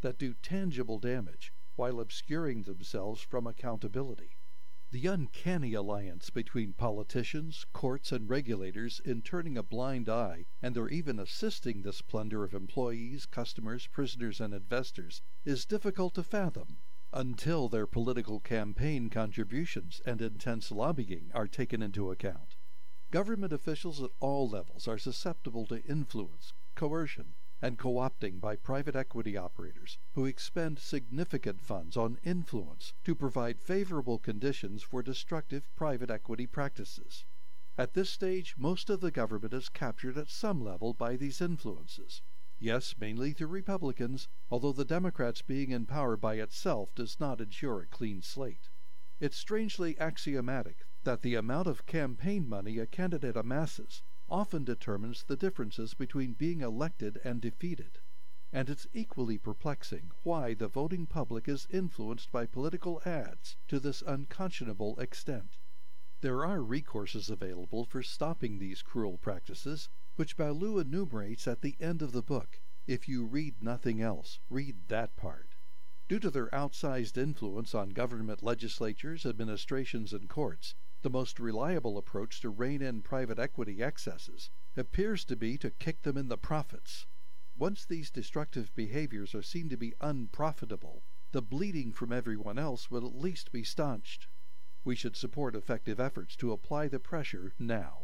that do tangible damage while obscuring themselves from accountability. The uncanny alliance between politicians, courts, and regulators in turning a blind eye and/or even assisting this plunder of employees, customers, prisoners, and investors is difficult to fathom until their political campaign contributions and intense lobbying are taken into account. Government officials at all levels are susceptible to influence, coercion, and co-opting by private equity operators who expend significant funds on influence to provide favorable conditions for destructive private equity practices. At this stage, most of the government is captured at some level by these influences. Yes, mainly through Republicans, although the Democrats being in power by itself does not ensure a clean slate. It's strangely axiomatic that the amount of campaign money a candidate amasses often determines the differences between being elected and defeated. And it's equally perplexing why the voting public is influenced by political ads to this unconscionable extent. There are recourses available for stopping these cruel practices, which Ballou enumerates at the end of the book. If you read nothing else, read that part. Due to their outsized influence on government legislatures, administrations, and courts, the most reliable approach to rein in private equity excesses appears to be to kick them in the profits. Once these destructive behaviors are seen to be unprofitable, the bleeding from everyone else will at least be staunched. We should support effective efforts to apply the pressure now.